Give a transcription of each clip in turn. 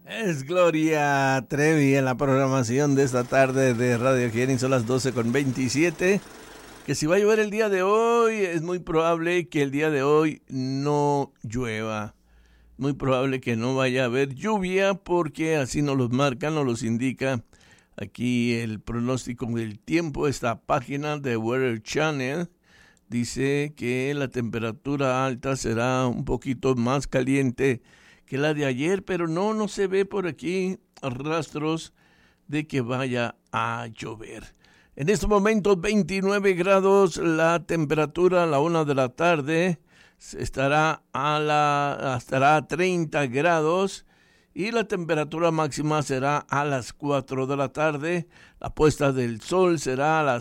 Es Gloria Trevi en la programación de esta tarde de Radio Genin. Son las 12:27. Que si va a llover el día de hoy, es muy probable que el día de hoy no llueva. Muy probable que no vaya a haber lluvia porque así nos los marcan, nos los indica aquí el pronóstico del tiempo. Esta página de Weather Channel dice que la temperatura alta será un poquito más caliente que la de ayer, pero no se ve por aquí rastros de que vaya a llover. En estos momentos 29 grados la temperatura a la 1 de la tarde, estará a 30 grados y la temperatura máxima será a las 4 de la tarde. La puesta del sol será a las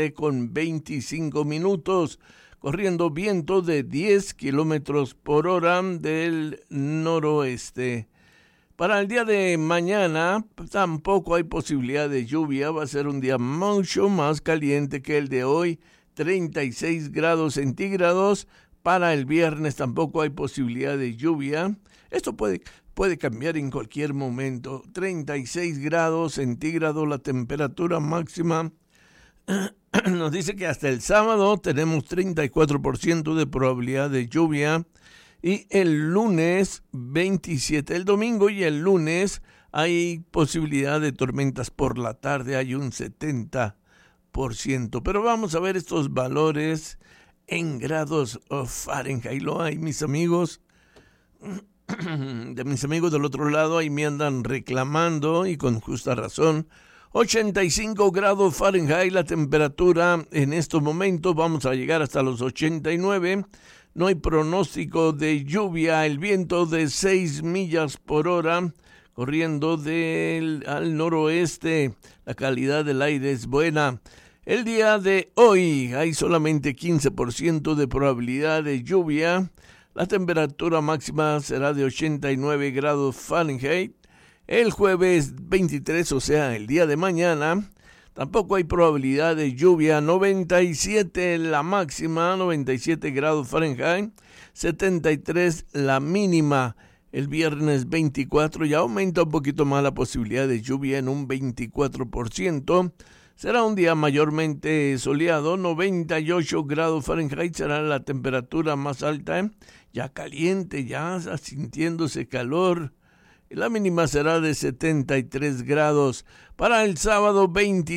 7:25, corriendo viento de 10 kilómetros por hora del noroeste. Para el día de mañana tampoco hay posibilidad de lluvia, va a ser un día mucho más caliente que el de hoy, 36 grados centígrados. Para el viernes tampoco hay posibilidad de lluvia. Esto puede cambiar en cualquier momento. 36 grados centígrados la temperatura máxima. Nos dice que hasta el sábado tenemos 34% de probabilidad de lluvia y el lunes 27, el domingo y el lunes hay posibilidad de tormentas por la tarde, hay un 70%. Pero vamos a ver estos valores en grados Fahrenheit. Lo hay, mis amigos. De mis amigos del otro lado, ahí me andan reclamando y con justa razón. 85 grados Fahrenheit la temperatura en estos momentos, vamos a llegar hasta los 89. No hay pronóstico de lluvia, el viento de 6 millas por hora, corriendo al noroeste, la calidad del aire es buena. El día de hoy hay solamente 15% de probabilidad de lluvia, la temperatura máxima será de 89 grados Fahrenheit. El jueves 23, o sea, el día de mañana, tampoco hay probabilidad de lluvia, 97 la máxima, 97 grados Fahrenheit, 73 la mínima. El viernes 24 ya aumenta un poquito más la posibilidad de lluvia en un 24%. Será un día mayormente soleado, 98 grados Fahrenheit será la temperatura más alta, ya caliente, ya sintiéndose calor. La mínima será de 73 grados. Para el sábado 20